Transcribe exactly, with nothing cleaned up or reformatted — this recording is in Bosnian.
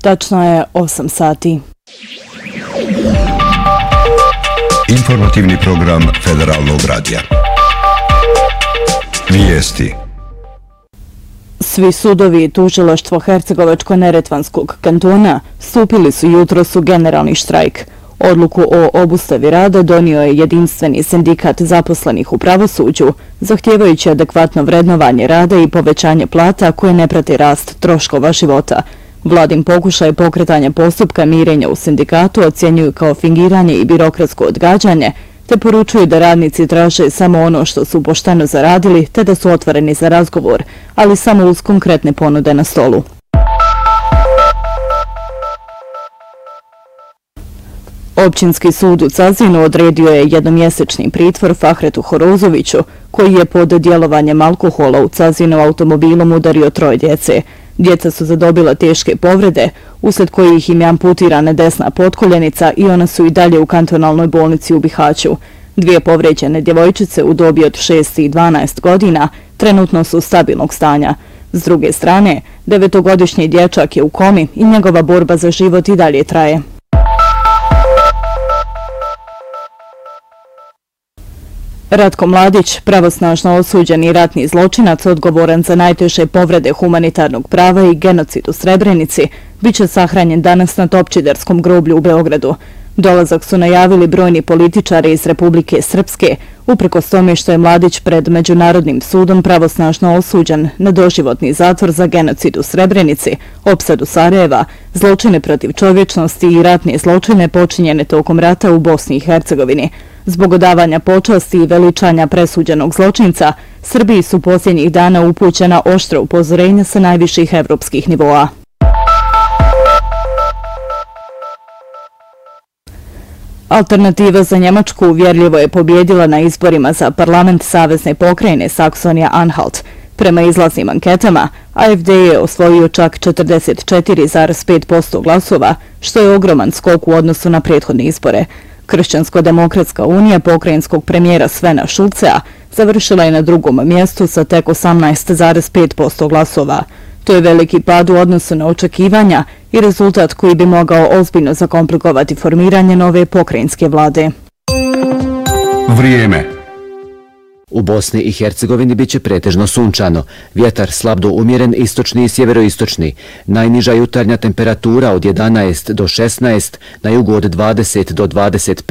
Tačno je osam sati. Informativni program Federalnog radija. Vijesti. Svi sudovi i tužilaštvo Hercegovačko-neretvanskog kantona stupili su jutros u generalni štrajk. Odluku o obustavi rada donio je jedinstveni sindikat zaposlenih u pravosuđu, zahtijevajući adekvatno vrednovanje rada i povećanje plata koje ne prati rast troškova života. Vladin pokušaj pokretanja postupka mirenja u sindikatu ocjenjuju kao fingiranje i birokratsko odgađanje, te poručuju da radnici traže samo ono što su pošteno zaradili, te da su otvoreni za razgovor, ali samo uz konkretne ponude na stolu. Općinski sud u Cazinu odredio je jednomjesečni pritvor Fahretu Horozoviću, koji je pod djelovanjem alkohola u Cazinu automobilom udario troje djece. Djeca su zadobila teške povrede, uslijed kojih im je amputirana desna potkoljenica i ona su i dalje u kantonalnoj bolnici u Bihaću. Dvije povređene djevojčice u dobi od šest i dvanaest godina trenutno su stabilnog stanja. S druge strane, devetogodišnji dječak je u komi i njegova borba za život i dalje traje. Ratko Mladić, pravosnažno osuđeni ratni zločinac odgovoran za najteže povrede humanitarnog prava i genocid u Srebrenici, bit će sahranjen danas na Topčiderskom groblju u Beogradu. Dolazak su najavili brojni političari iz Republike Srpske, uprkos tome što je Mladić pred Međunarodnim sudom pravosnažno osuđen na doživotni zatvor za genocid u Srebrenici, opsadu Sarajeva, zločine protiv čovječnosti i ratne zločine počinjene tokom rata u Bosni i Hercegovini. Zbog odavanja počasti i veličanja presuđenog zločinca, Srbiji su posljednjih dana upućena oštra upozorenja sa najviših evropskih nivoa. Alternativa za Njemačku uvjerljivo je pobjedila na izborima za parlament savezne pokrajine Saksonija-Anhalt. Prema izlaznim anketama, A F D je osvojio čak četrdeset četiri zarez pet posto glasova, što je ogroman skok u odnosu na prethodne izbore. Kršćansko-demokratska unija pokrajinskog premijera Svena Šulcea završila je na drugom mjestu sa tek osamnaest zarez pet posto glasova. To je veliki pad u odnosu na očekivanja i rezultat koji bi mogao ozbiljno zakomplikovati formiranje nove pokrajinske vlade. Vrijeme. U Bosni i Hercegovini biće pretežno sunčano, vjetar slab do umjeren istočni i sjeveroistočni, najniža jutarnja temperatura od jedanaest do šesnaest, na jugu od dvadeset do dvadeset pet.